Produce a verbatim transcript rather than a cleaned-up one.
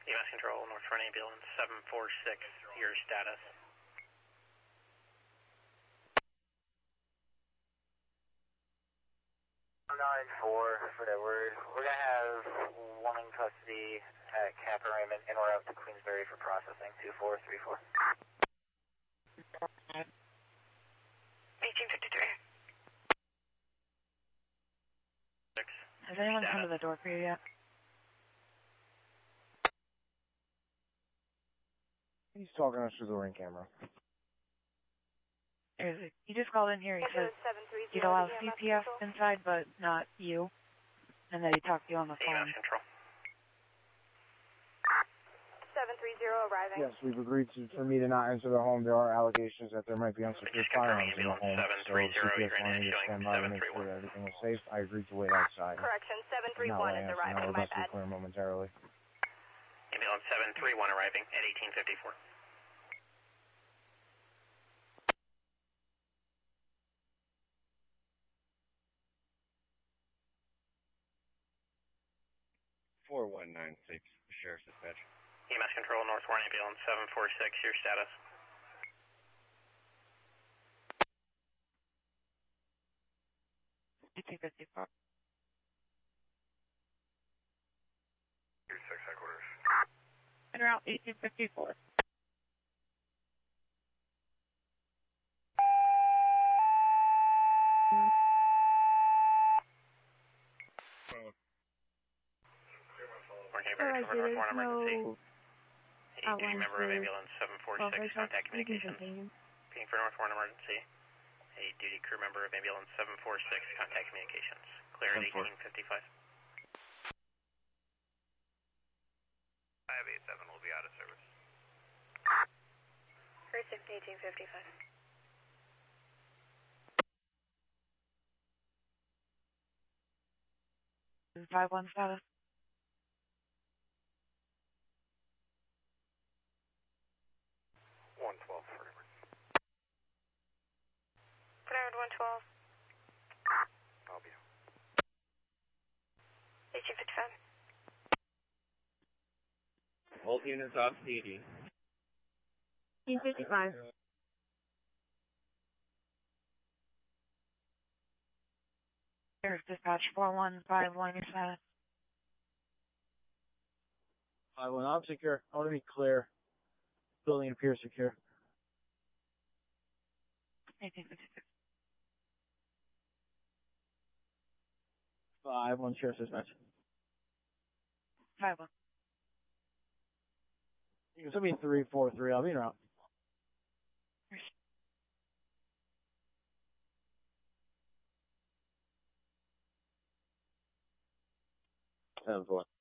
E M S Control, Northfront Ambulance seven four six, your status. nine four, for Edward. We're going to have one in custody at Kappa Raymond en route to Queensbury for processing, two four three four. eighteen fifty-three. Six. Has anyone come to the door for you yet? He's talking us through the ring camera. There's a, he just called in here. He says he'd allow C P F inside, but not you. And that he talked to you on the E phone. M S Control. seven three zero arriving. Yes, we've agreed to, for me to not enter the home. There are allegations that there might be unsecured firearms in the home. So C P F wanted me to stand by to make sure that everything was safe. I agreed to wait outside. Correction, seven three one is arriving, my bad. Clear momentarily. Ambulance seven three one arriving at eighteen fifty-four. four one nine six, Sheriff's Dispatch. E M S Control, Northward Ambulance seven four six, your status. eighteen fifty-four. Your six headquarters. En route eighteen fifty-four. Alright, so there's no outline member of ambulance seven four six, contact communications. Being for North Warren emergency. A duty crew member of ambulance seven four six, contact communications. Clear at eighteen fifty-five. five eight seven will be out of service. Precinct eighteen fifty-five. five one status. one twelve forever. Cleared one twelve. I'll be out. eighteen fifty-five. Both units off C D. eighteen fifty-five. Sheriff's Dispatch four one five one, your status. I will not secure. I want to be clear. Building appears secure. eighteen fifty-six. five one, Sheriff's Dispatch. five one. You can send me three four three. I'll be in route. Seven four.